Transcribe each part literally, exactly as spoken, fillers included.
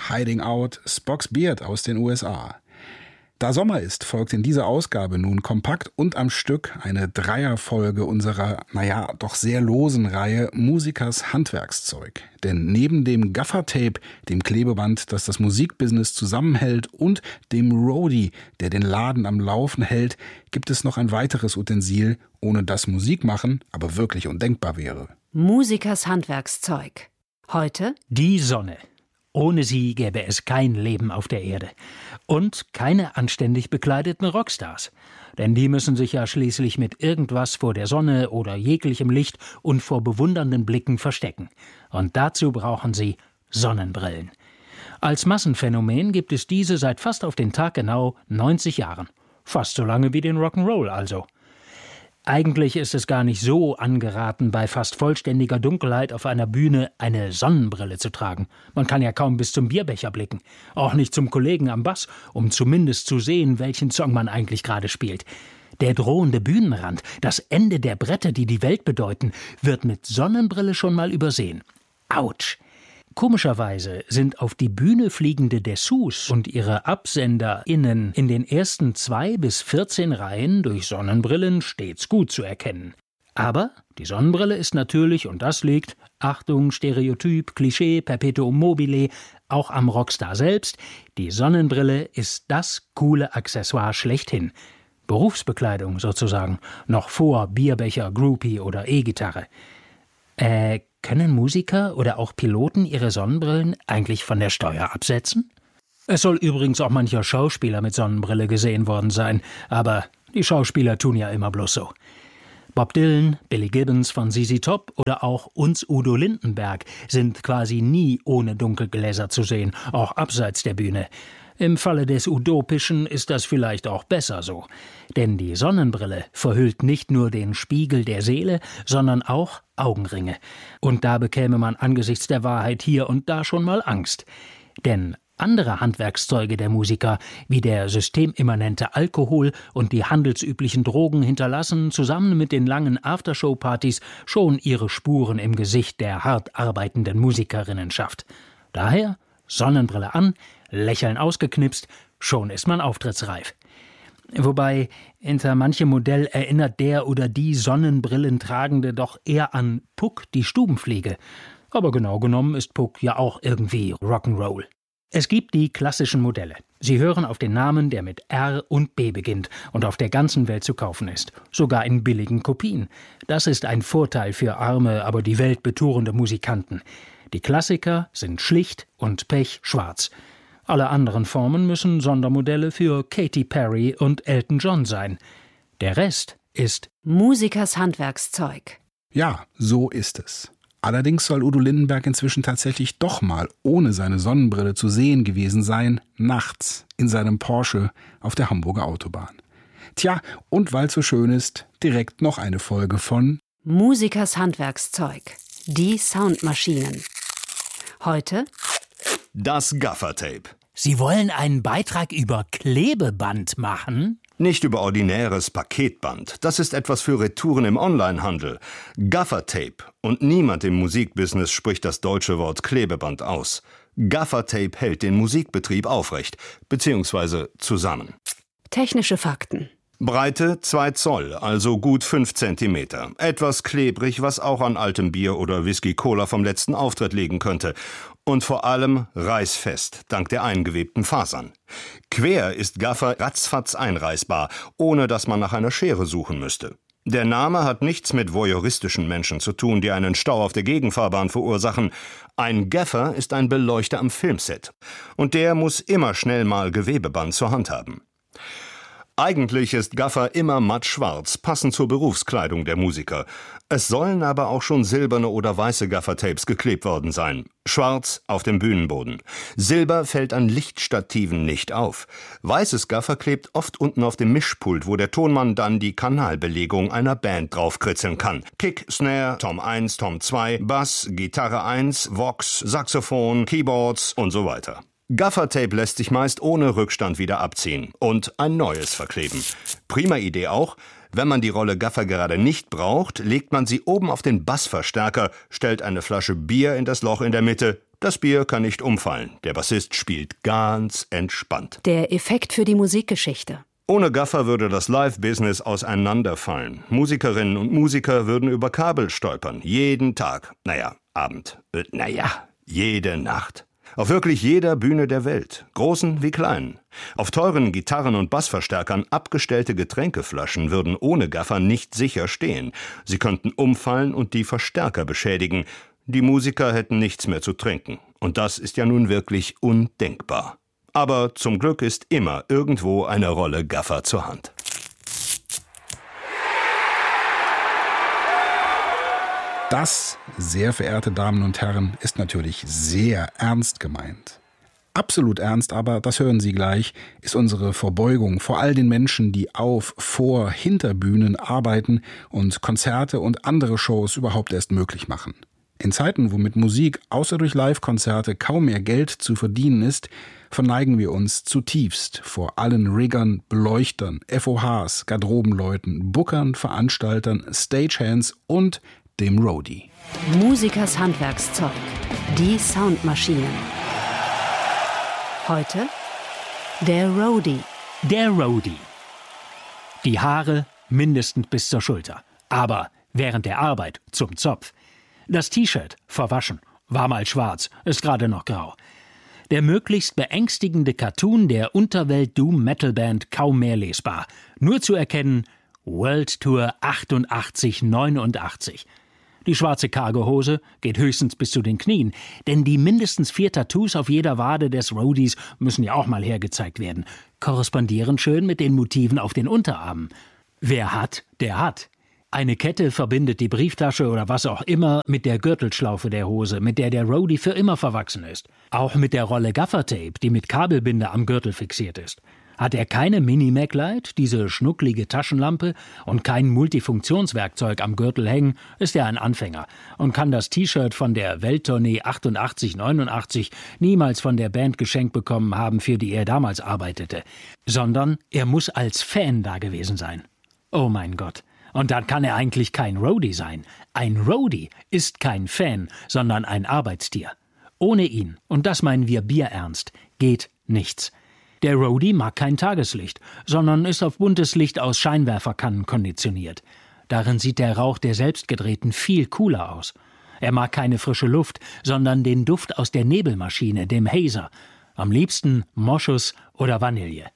Hiding Out, Spock's Beard aus den U S A. Da Sommer ist, folgt in dieser Ausgabe nun kompakt und am Stück eine Dreierfolge unserer, naja, doch sehr losen Reihe Musikers Handwerkszeug. Denn neben dem Gaffer-Tape, dem Klebeband, das das Musikbusiness zusammenhält, und dem Roadie, der den Laden am Laufen hält, gibt es noch ein weiteres Utensil, ohne das Musik machen aber wirklich undenkbar wäre. Musikers Handwerkszeug. Heute die Sonne. Ohne sie gäbe es kein Leben auf der Erde. Und keine anständig bekleideten Rockstars. Denn die müssen sich ja schließlich mit irgendwas vor der Sonne oder jeglichem Licht und vor bewundernden Blicken verstecken. Und dazu brauchen sie Sonnenbrillen. Als Massenphänomen gibt es diese seit fast auf den Tag genau neunzig Jahren. Fast so lange wie den Rock'n'Roll also. Eigentlich ist es gar nicht so angeraten, bei fast vollständiger Dunkelheit auf einer Bühne eine Sonnenbrille zu tragen. Man kann ja kaum bis zum Bierbecher blicken. Auch nicht zum Kollegen am Bass, um zumindest zu sehen, welchen Song man eigentlich gerade spielt. Der drohende Bühnenrand, das Ende der Bretter, die die Welt bedeuten, wird mit Sonnenbrille schon mal übersehen. Autsch! Komischerweise sind auf die Bühne fliegende Dessous und ihre AbsenderInnen in den ersten zwei bis vierzehn Reihen durch Sonnenbrillen stets gut zu erkennen. Aber die Sonnenbrille ist natürlich, und das liegt, Achtung, Stereotyp, Klischee, Perpetuum mobile, auch am Rockstar selbst, die Sonnenbrille ist das coole Accessoire schlechthin. Berufsbekleidung sozusagen, noch vor Bierbecher, Groupie oder E-Gitarre. Äh, Können Musiker oder auch Piloten ihre Sonnenbrillen eigentlich von der Steuer absetzen? Es soll übrigens auch mancher Schauspieler mit Sonnenbrille gesehen worden sein, aber die Schauspieler tun ja immer bloß so. Bob Dylan, Billy Gibbons von Z Z Top oder auch uns Udo Lindenberg sind quasi nie ohne Dunkelgläser zu sehen, auch abseits der Bühne. Im Falle des Udopischen ist das vielleicht auch besser so. Denn die Sonnenbrille verhüllt nicht nur den Spiegel der Seele, sondern auch Augenringe. Und da bekäme man angesichts der Wahrheit hier und da schon mal Angst. Denn andere Handwerkszeuge der Musiker, wie der systemimmanente Alkohol und die handelsüblichen Drogen, hinterlassen zusammen mit den langen Aftershow-Partys schon ihre Spuren im Gesicht der hart arbeitenden Musikerinnenschaft. Daher Sonnenbrille an, Lächeln ausgeknipst, schon ist man auftrittsreif. Wobei, hinter manchem Modell erinnert der oder die Sonnenbrillentragende doch eher an Puck, die Stubenfliege. Aber genau genommen ist Puck ja auch irgendwie Rock'n'Roll. Es gibt die klassischen Modelle. Sie hören auf den Namen, der mit R und B beginnt und auf der ganzen Welt zu kaufen ist. Sogar in billigen Kopien. Das ist ein Vorteil für arme, aber die Welt betourende Musikanten. Die Klassiker sind schlicht und pechschwarz. Alle anderen Formen müssen Sondermodelle für Katy Perry und Elton John sein. Der Rest ist Musikers Handwerkszeug. Ja, so ist es. Allerdings soll Udo Lindenberg inzwischen tatsächlich doch mal ohne seine Sonnenbrille zu sehen gewesen sein, nachts in seinem Porsche auf der Hamburger Autobahn. Tja, und weil es so schön ist, direkt noch eine Folge von Musikers Handwerkszeug. Die Soundmaschinen. Heute das Gaffer-Tape. Sie wollen einen Beitrag über Klebeband machen? Nicht über ordinäres Paketband. Das ist etwas für Retouren im Onlinehandel. Gaffer-Tape. Und niemand im Musikbusiness spricht das deutsche Wort Klebeband aus. Gaffer-Tape hält den Musikbetrieb aufrecht, beziehungsweise zusammen. Technische Fakten. Breite zwei Zoll, also gut fünf Zentimeter. Etwas klebrig, was auch an altem Bier oder Whisky-Cola vom letzten Auftritt liegen könnte. Und vor allem reißfest, dank der eingewebten Fasern. Quer ist Gaffer ratzfatz einreißbar, ohne dass man nach einer Schere suchen müsste. Der Name hat nichts mit voyeuristischen Menschen zu tun, die einen Stau auf der Gegenfahrbahn verursachen. Ein Gaffer ist ein Beleuchter am Filmset. Und der muss immer schnell mal Gewebeband zur Hand haben. Eigentlich ist Gaffer immer mattschwarz, passend zur Berufskleidung der Musiker. Es sollen aber auch schon silberne oder weiße Gaffer-Tapes geklebt worden sein. Schwarz auf dem Bühnenboden. Silber fällt an Lichtstativen nicht auf. Weißes Gaffer klebt oft unten auf dem Mischpult, wo der Tonmann dann die Kanalbelegung einer Band draufkritzeln kann. Kick, Snare, Tom eins, Tom zwei, Bass, Gitarre eins, Vox, Saxophon, Keyboards und so weiter. Gaffer-Tape lässt sich meist ohne Rückstand wieder abziehen und ein neues verkleben. Prima Idee auch, wenn man die Rolle Gaffer gerade nicht braucht, legt man sie oben auf den Bassverstärker, stellt eine Flasche Bier in das Loch in der Mitte Das Bier kann nicht umfallen. Der Bassist spielt ganz entspannt. Der Effekt für die Musikgeschichte. Ohne Gaffer würde das Live-Business auseinanderfallen. Musikerinnen und Musiker würden über Kabel stolpern. Jeden Tag. Naja, Abend. Äh, naja, jede Nacht. Auf wirklich jeder Bühne der Welt, großen wie kleinen. Auf teuren Gitarren- und Bassverstärkern abgestellte Getränkeflaschen würden ohne Gaffer nicht sicher stehen. Sie könnten umfallen und die Verstärker beschädigen. Die Musiker hätten nichts mehr zu trinken. Und das ist ja nun wirklich undenkbar. Aber zum Glück ist immer irgendwo eine Rolle Gaffer zur Hand. Das, sehr verehrte Damen und Herren, ist natürlich sehr ernst gemeint. Absolut ernst aber, das hören Sie gleich, ist unsere Verbeugung vor all den Menschen, die auf, vor, hinter Bühnen arbeiten und Konzerte und andere Shows überhaupt erst möglich machen. In Zeiten, wo mit Musik außer durch Live-Konzerte kaum mehr Geld zu verdienen ist, verneigen wir uns zutiefst vor allen Riggern, Beleuchtern, F O Hs, Garderobenleuten, Bookern, Veranstaltern, Stagehands und dem Roadie. Musikers Handwerkszeug. Die Soundmaschinen. Heute der Roadie. Der Roadie. Die Haare mindestens bis zur Schulter, aber während der Arbeit zum Zopf. Das T-Shirt verwaschen, war mal schwarz, ist gerade noch grau. Der möglichst beängstigende Cartoon der Unterwelt-Doom-Metal-Band kaum mehr lesbar. Nur zu erkennen, World Tour achtundachtzig neunundachtzig. Die schwarze Cargohose geht höchstens bis zu den Knien, denn die mindestens vier Tattoos auf jeder Wade des Roadies müssen ja auch mal hergezeigt werden, korrespondieren schön mit den Motiven auf den Unterarmen. Wer hat, der hat. Eine Kette verbindet die Brieftasche oder was auch immer mit der Gürtelschlaufe der Hose, mit der der Roadie für immer verwachsen ist. Auch mit der Rolle Gaffertape, die mit Kabelbinder am Gürtel fixiert ist. Hat er keine Mini-Mac-Light, diese schnucklige Taschenlampe, und kein Multifunktionswerkzeug am Gürtel hängen, ist er ein Anfänger und kann das T-Shirt von der Welttournee achtundachtzig neunundachtzig niemals von der Band geschenkt bekommen haben, für die er damals arbeitete. Sondern er muss als Fan da gewesen sein. Oh mein Gott. Und dann kann er eigentlich kein Roadie sein. Ein Roadie ist kein Fan, sondern ein Arbeitstier. Ohne ihn, und das meinen wir bierernst, geht nichts. Der Roadie mag kein Tageslicht, sondern ist auf buntes Licht aus Scheinwerferkannen konditioniert. Darin sieht der Rauch der selbstgedrehten viel cooler aus. Er mag keine frische Luft, sondern den Duft aus der Nebelmaschine, dem Hazer. Am liebsten Moschus oder Vanille.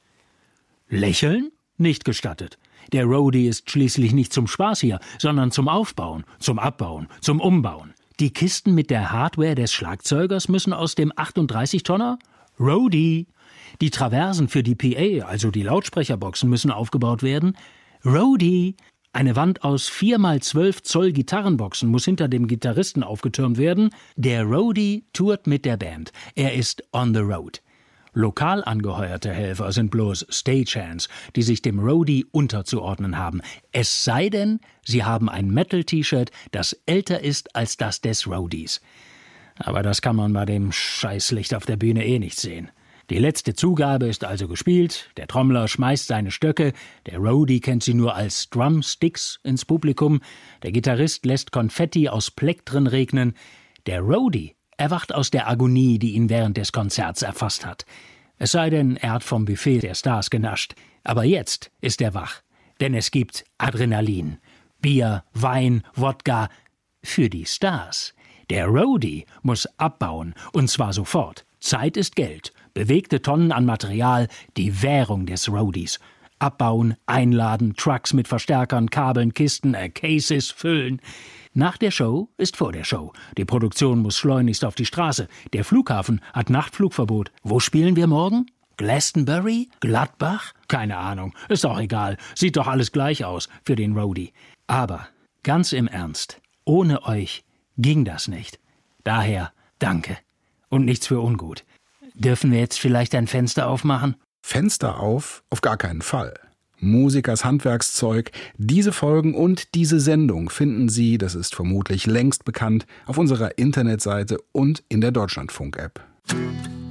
Lächeln? Nicht gestattet. Der Roadie ist schließlich nicht zum Spaß hier, sondern zum Aufbauen, zum Abbauen, zum Umbauen. Die Kisten mit der Hardware des Schlagzeugers müssen aus dem achtunddreißig Tonner? Roadie! Die Traversen für die P A, also die Lautsprecherboxen, müssen aufgebaut werden. Roadie! Eine Wand aus vier mal zwölf Zoll Gitarrenboxen muss hinter dem Gitarristen aufgetürmt werden. Der Roadie tourt mit der Band. Er ist on the road. Lokal angeheuerte Helfer sind bloß Stagehands, die sich dem Roadie unterzuordnen haben. Es sei denn, sie haben ein Metal-T-Shirt, das älter ist als das des Roadies. Aber das kann man bei dem Scheißlicht auf der Bühne eh nicht sehen. Die letzte Zugabe ist also gespielt, der Trommler schmeißt seine Stöcke, der Roadie kennt sie nur als Drumsticks ins Publikum, der Gitarrist lässt Konfetti aus Plektren regnen, der Roadie erwacht aus der Agonie, die ihn während des Konzerts erfasst hat. Es sei denn, er hat vom Buffet der Stars genascht. Aber jetzt ist er wach, denn es gibt Adrenalin, Bier, Wein, Wodka für die Stars. Der Roadie muss abbauen, und zwar sofort. Zeit ist Geld, bewegte Tonnen an Material, die Währung des Roadies. Abbauen, einladen, Trucks mit Verstärkern, Kabeln, Kisten, äh, Cases füllen. Nach der Show ist vor der Show. Die Produktion muss schleunigst auf die Straße. Der Flughafen hat Nachtflugverbot. Wo spielen wir morgen? Glastonbury? Gladbach? Keine Ahnung. Ist auch egal. Sieht doch alles gleich aus für den Roadie. Aber ganz im Ernst, ohne euch ging das nicht. Daher danke. Und nichts für ungut. Dürfen wir jetzt vielleicht ein Fenster aufmachen? Fenster auf? Auf gar keinen Fall. Musikers Handwerkszeug. Diese Folgen und diese Sendung finden Sie, das ist vermutlich längst bekannt, auf unserer Internetseite und in der Deutschlandfunk-App.